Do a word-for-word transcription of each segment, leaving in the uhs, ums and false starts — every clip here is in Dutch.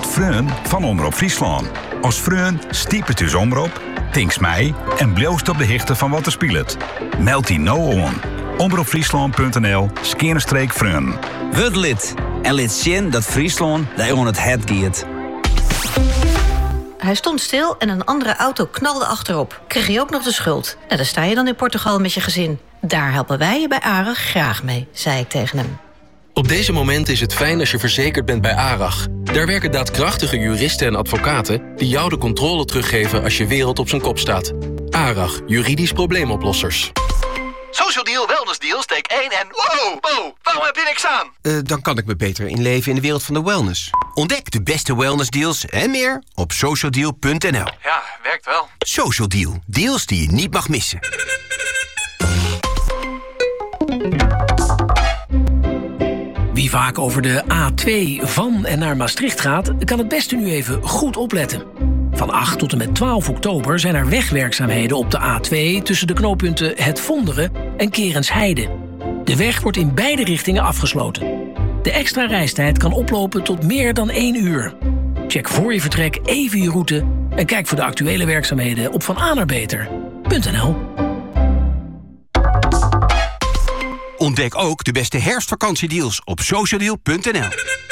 het Freun van Omroep Friesland. Als Freun stiep het dus omroep, tinks mij en bloost op de hichte van wat er speelt. Meld die nou on. omroepfriesland.nl skerenstreek Freun. Word lid en lid zien dat Friesland daar on het het giet. Hij stond stil en een andere auto knalde achterop. Kreeg je ook nog de schuld. En dan sta je dan in Portugal met je gezin. Daar helpen wij je bij ARAG graag mee, zei ik tegen hem. Op deze moment is het fijn als je verzekerd bent bij ARAG. Daar werken daadkrachtige juristen en advocaten die jou de controle teruggeven als je wereld op zijn kop staat. ARAG, juridisch probleemoplossers. Social Deal, Wellness Deal, steek één en... Wow, wow, waarom heb je niks aan? Uh, dan kan ik me beter inleven in de wereld van de wellness. Ontdek de beste wellnessdeals en meer op social deal punt n l. Ja, werkt wel. Social Deal, deals die je niet mag missen. Wie vaak over de A twee van en naar Maastricht gaat, kan het beste nu even goed opletten. Van acht tot en met twaalf oktober zijn er wegwerkzaamheden op de A twee... tussen de knooppunten Het Vonderen en Kerensheide. De weg wordt in beide richtingen afgesloten. De extra reistijd kan oplopen tot meer dan één uur. Check voor je vertrek even je route en kijk voor de actuele werkzaamheden op van a naar beter punt n l. Ontdek ook de beste herfstvakantiedeals op social deal punt n l.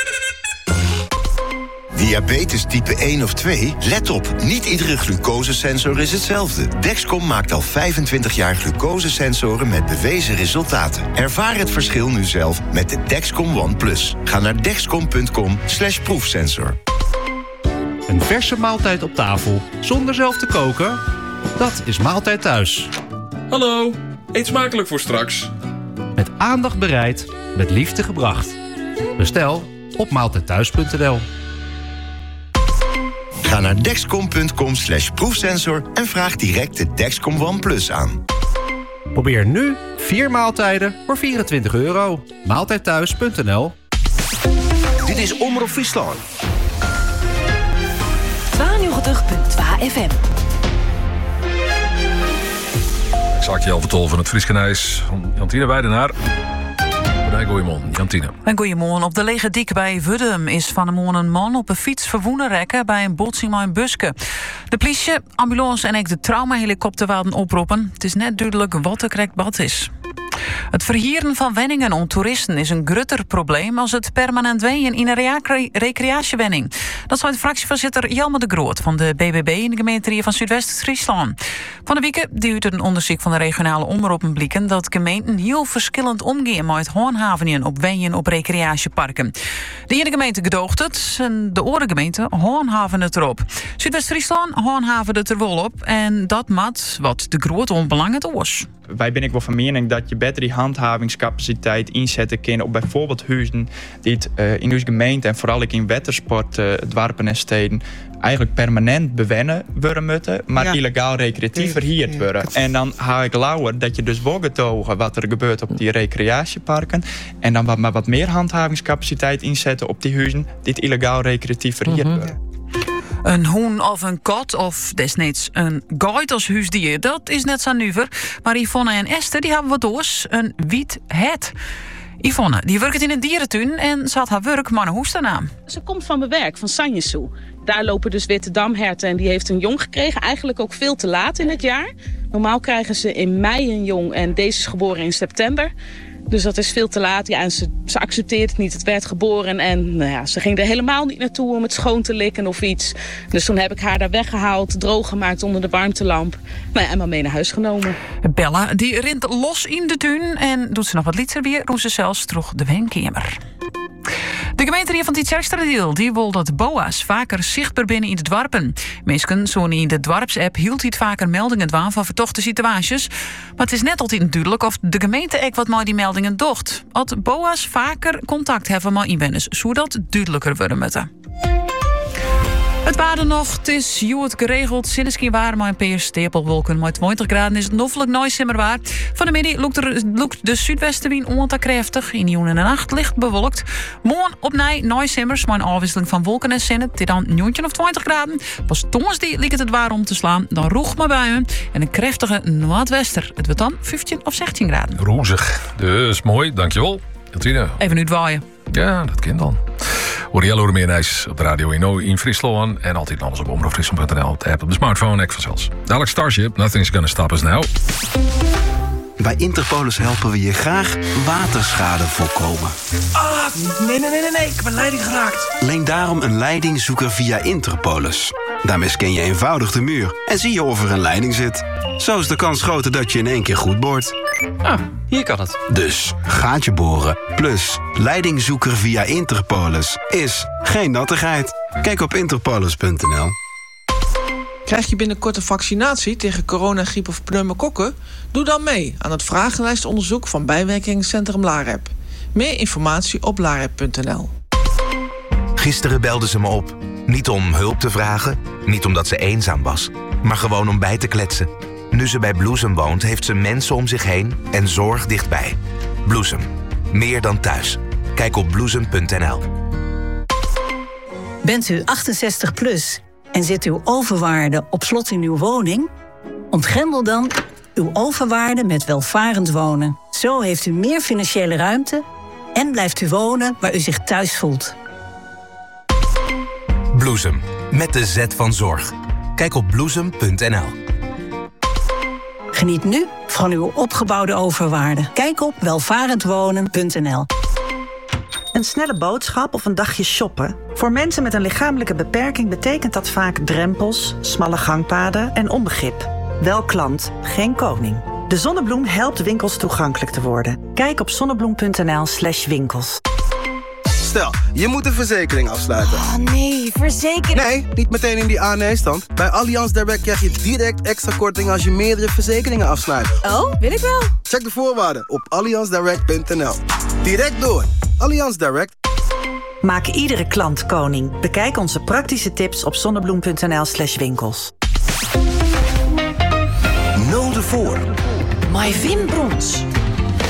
Diabetes type één of twee? Let op, niet iedere glucosesensor is hetzelfde. Dexcom maakt al vijfentwintig jaar glucosesensoren met bewezen resultaten. Ervaar het verschil nu zelf met de Dexcom One Plus. Ga naar dexcom punt com slash proefsensor. Een verse maaltijd op tafel, zonder zelf te koken? Dat is Maaltijd Thuis. Hallo, eet smakelijk voor straks. Met aandacht bereid, met liefde gebracht. Bestel op maaltijdthuis punt n l. Ga naar dexcom punt com slash proefsensor en vraag direct de Dexcom One Plus aan. Probeer nu vier maaltijden voor vierentwintig euro. maaltijdthuis punt n l. Dit is Omroep Friesland. tweeënnegentig komma twee F M. Exact Jelver Tol van het Frieskenijs. Jantine Weidenaar. Goedemorgen, Jantine. En goedemorgen. Op de Lege Dik bij Wuddum is van de morgen een man op een fiets verwoenen rekken bij een botsing met een buske. De politie, ambulance en ook de traumahelikopter waren oproepen. Het is net duidelijk wat er correct bad is. Het verhieren van wenningen om toeristen is een groter probleem als het permanent wenen in een rea- recreatiewenning. Dat zei de fractievoorzitter Jelmer de Groot van de B B B in de gemeente van Zuidwest-Friesland. Van de week duurt een onderzoek van de regionale omroepen blikken dat gemeenten heel verschillend omgaan met handhavingen op wenen op recreatieparken. De ene gemeente gedoogt het en de andere gemeente handhaven het erop. Zuidwest-Friesland handhaven het er wel op en dat maakt wat de Groot onbelangrijk was. Wij ben ik wel van mening dat je beter die handhavingscapaciteit inzetten kan op bijvoorbeeld huizen die het uh, in uw gemeente en vooral in watersport, uh, dwarpen en steden eigenlijk permanent bewennen worden moeten, maar ja. illegaal recreatief verhierd worden. Ja. En dan hou ik lauwer dat je dus wil getogen wat er gebeurt op die recreatieparken en dan wat, maar wat meer handhavingscapaciteit inzetten op die huizen die het illegaal recreatief verhierd mm-hmm. worden. Een hoen of een kat of desnoods een geit als huisdier, dat is net zo nuver. Maar Yvonne en Esther die hebben wat doos, een wiet het. Yvonne, die werkt in een dierentuin en zat haar werk maar een hoest aan. Ze komt van mijn werk, van Sanjesoe. Daar lopen dus witte damherten en die heeft een jong gekregen. Eigenlijk ook veel te laat in het jaar. Normaal krijgen ze in mei een jong en deze is geboren in september. Dus dat is veel te laat. Ja, en ze, ze accepteert het niet. Het werd geboren en nou ja, ze ging er helemaal niet naartoe om het schoon te likken of iets. Dus toen heb ik haar daar weggehaald, droog gemaakt onder de warmtelamp. Nou ja, en maar mee naar huis genomen. Bella, die rint los in de tuin en doet ze nog wat liedser weer. Roet ze zelfs terug de wenkamer. De gemeente van Tietjerkstradeel die wil dat boa's vaker zichtbaar binnen in de dwarpen. Mensen zo in de dwarpsapp hield het vaker meldingen dwaan van vertochte situaties. Maar het is net altijd duidelijk of de gemeente ook wat met die meldingen docht. Dat boa's vaker contact hebben met inwoners, zodat het duidelijker worden moeten. Het waarde nog, het is Joet geregeld. Sinds waar maar een P S stapelwolken met twintig graden is het noffelijk nooit waar. Van de middag loopt, er, loopt de zuidwestenwind ontakrachtig. In Joen en de nacht licht bewolkt. Morgen opnieuw nooisimmers, maar een afwisseling van wolken en zinnen. Het is dan negentien of twintig graden. Pas dongersdag lijkt het waar om te slaan. Dan roeg maar buien en een krachtige noordwester. Het wordt dan vijftien of zestien graden. Roezig, dus mooi, dankjewel. Jantine. Even nu het waaien. Ja, dat kind dan. Hoor je meer Nijs op de radio in, in Friesland. En altijd alles op omroep friesland punt n l. De app op de smartphone, app vanzelfs. Dadelijk Starship, Nothing's Gonna Stop Us Now. Bij Interpolis helpen we je graag waterschade voorkomen. Ah, nee, nee, nee, nee, ik heb een leiding geraakt. Leen daarom een leidingzoeker via Interpolis. Daarmee scan je eenvoudig de muur en zie je of er een leiding zit. Zo is de kans groter dat je in één keer goed boort. Ah, hier kan het. Dus gaatje boren plus leidingzoeker via Interpolis is geen nattigheid. Kijk op interpolis punt n l. Krijg je binnenkort een vaccinatie tegen corona, griep of pneumokokken? Doe dan mee aan het vragenlijstonderzoek van bijwerkingscentrum LAREP. Meer informatie op larep punt n l. Gisteren belde ze me op. Niet om hulp te vragen, niet omdat ze eenzaam was, maar gewoon om bij te kletsen. Nu ze bij Bloesem woont, heeft ze mensen om zich heen en zorg dichtbij. Bloesem. Meer dan thuis. Kijk op bloesem punt n l. Bent u achtenzestig plus en zit uw overwaarde op slot in uw woning? Ontgrendel dan uw overwaarde met welvarend wonen. Zo heeft u meer financiële ruimte en blijft u wonen waar u zich thuis voelt. Bloesem. Met de Z van zorg. Kijk op bloesem punt n l. Geniet nu van uw opgebouwde overwaarde. Kijk op welvarendwonen punt n l. Een snelle boodschap of een dagje shoppen? Voor mensen met een lichamelijke beperking betekent dat vaak drempels, smalle gangpaden en onbegrip. Wel klant, geen koning. De Zonnebloem helpt winkels toegankelijk te worden. Kijk op zonnebloem punt n l slash winkels. Stel, je moet een verzekering afsluiten. Oh nee, verzekering... Nee, niet meteen in die A nee-stand. Bij Allianz Direct krijg je direct extra korting als je meerdere verzekeringen afsluit. Oh, wil ik wel. Check de voorwaarden op allianz direct punt n l. Direct door. Allianz Direct. Maak iedere klant koning. Bekijk onze praktische tips op zonnebloem punt n l slash winkels. Nul de voor. My Wim Brons.